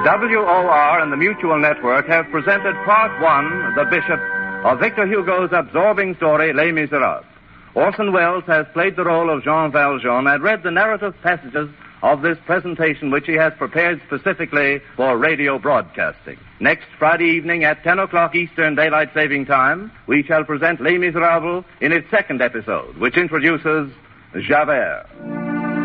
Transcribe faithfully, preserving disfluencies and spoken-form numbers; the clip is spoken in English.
W O R and the Mutual Network have presented Part One, The Bishop, of Victor Hugo's absorbing story, Les Miserables. Orson Welles has played the role of Jean Valjean and read the narrative passages of this presentation which he has prepared specifically for radio broadcasting. Next Friday evening at ten o'clock Eastern Daylight Saving Time, we shall present Les Miserables in its second episode, which introduces Javert.